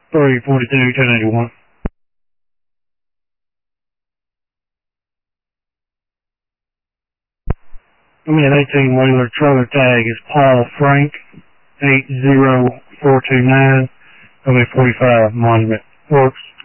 342, 1081. Give me an 18-wheeler trailer tag is Paul Frank, 80429, OA45 Monument Works.